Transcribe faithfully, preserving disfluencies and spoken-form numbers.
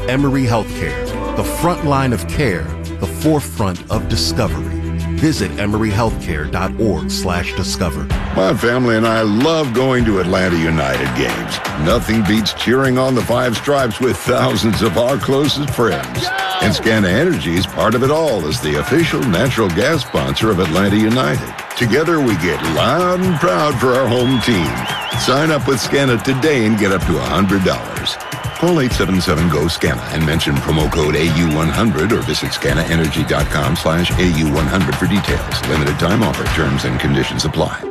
Emory Healthcare, the front line of care, the forefront of discovery. Visit emory healthcare dot org slash discover. My family and I love going to Atlanta United games. Nothing beats cheering on the Five Stripes with thousands of our closest friends. And Scana Energy is part of it all as the official natural gas sponsor of Atlanta United. Together we get loud and proud for our home team. Sign up with Scana today and get up to one hundred dollars. Call eight seven seven, G O, SCANA and mention promo code A U one hundred or visit scana energy dot com slash A U one hundred for details. Limited time offer. Terms and conditions apply.